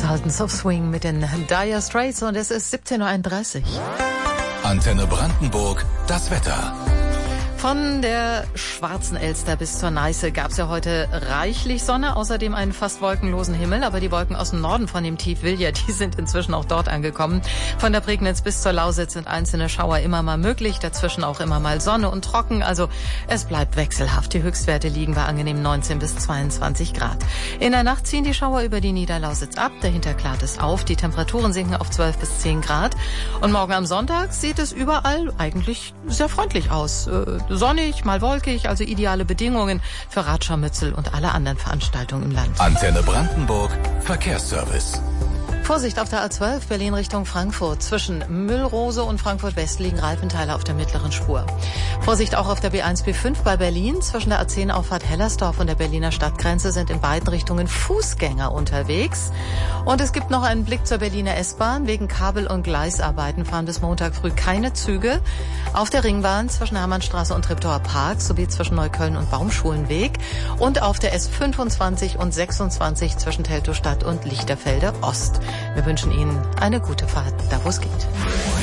Sultans of Swing mit den Dire Straits und es ist 17:31 Uhr. Antenne Brandenburg, das Wetter. Von der Schwarzen Elster bis zur Neiße gab es ja heute reichlich Sonne, außerdem einen fast wolkenlosen Himmel, aber die Wolken aus dem Norden von dem Tief Vilja, die sind inzwischen auch dort angekommen. Von der Prignitz bis zur Lausitz sind einzelne Schauer immer mal möglich, dazwischen auch immer mal Sonne und trocken, also es bleibt wechselhaft. Die Höchstwerte liegen bei angenehm 19 bis 22 Grad. In der Nacht ziehen die Schauer über die Niederlausitz ab, dahinter klart es auf, die Temperaturen sinken auf 12 bis 10 Grad und morgen am Sonntag sieht es überall eigentlich sehr freundlich aus. Sonnig, mal wolkig, also ideale Bedingungen für Radscharmützel und alle anderen Veranstaltungen im Land. Antenne Brandenburg, Verkehrsservice. Vorsicht auf der A12 Berlin Richtung Frankfurt. Zwischen Müllrose und Frankfurt West liegen Reifenteile auf der mittleren Spur. Vorsicht auch auf der B1 B5 bei Berlin. Zwischen der A10 Auffahrt Hellersdorf und der Berliner Stadtgrenze sind in beiden Richtungen Fußgänger unterwegs. Und es gibt noch einen Blick zur Berliner S-Bahn. Wegen Kabel- und Gleisarbeiten fahren bis Montag früh keine Züge. Auf der Ringbahn zwischen Hermannstraße und Treptower Park sowie zwischen Neukölln und Baumschulenweg. Und auf der S25 und 26 zwischen Teltowstadt und Lichterfelde Ost. Wir wünschen Ihnen eine gute Fahrt, da wo es geht.